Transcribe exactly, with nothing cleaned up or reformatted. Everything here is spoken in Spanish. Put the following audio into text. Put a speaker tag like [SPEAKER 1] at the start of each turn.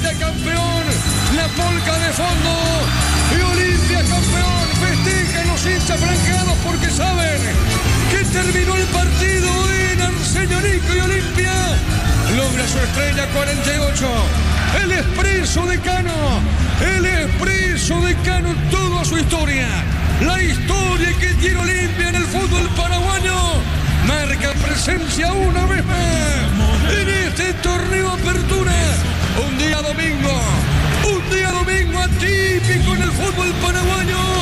[SPEAKER 1] Chacarita campeón, la polca de fondo y Olimpia campeón. Festejan los hinchas franqueados porque saben que terminó el partido en Arsenio Nico y Olimpia logra su estrella cuarenta y ocho. El expreso de Cano, el expreso de Cano, toda su historia. La historia que tiene Olimpia en el fútbol paraguayo marca presencia una vez más en este torneo Apertura. Un día domingo, un día domingo atípico en el fútbol paraguayo.